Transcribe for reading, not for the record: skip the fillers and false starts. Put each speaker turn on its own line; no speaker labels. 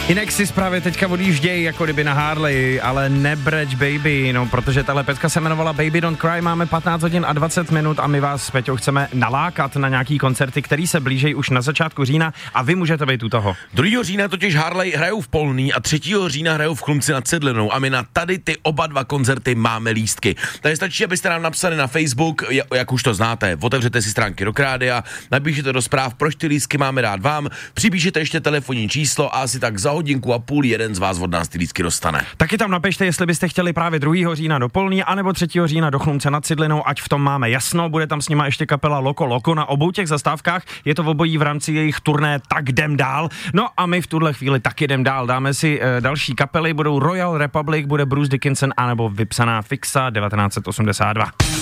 Inexis právě teďka odjíždějí jako kdyby na Harley, ale nebreč baby, no protože tahle pecka se jmenovala Baby Don't Cry, máme 15 hodin a 20 minut a my vás s Peťou chceme nalákat na nějaký koncerty, který se blížejí už na začátku října a vy můžete být u toho.
2. října totiž Harley hrajou v Polný a 3. října hrajou v Chlumci nad Cidlinou a my na tady ty oba dva koncerty máme lístky. Takže stačí, abyste nám napsali na Facebook, jak už to znáte, otevřete si stránky Rock Rádia, napíšete do zpráv, proč ty lístky máme dát vám, připíšete ještě telefonní číslo a asi tak za hodinku a půl jeden z vás od nás ty lístky dostane.
Taky tam napište, jestli byste chtěli právě 2. října do Polný, anebo 3. října do Chlumce nad Cidlinou, ať v tom máme jasno, bude tam s nima ještě kapela Loko Loko na obou těch zastávkách, je to obojí v rámci jejich turné Tak jdem dál. No a my v tuhle chvíli taky jdem dál, dáme si další kapely, budou Royal Republic, bude Bruce Dickinson anebo Vypsaná fixa 1982.